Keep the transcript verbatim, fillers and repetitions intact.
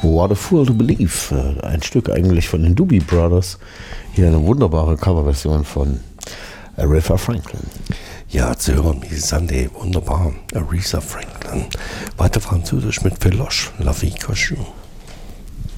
What a Fool to Believe, ein Stück eigentlich von den Doobie Brothers. Hier eine wunderbare Coverversion von Aretha Franklin. Ja, zu hören, wie Sunday, wunderbar. Aretha Franklin. Weiter französisch mit Feloche, La Vie Cochon.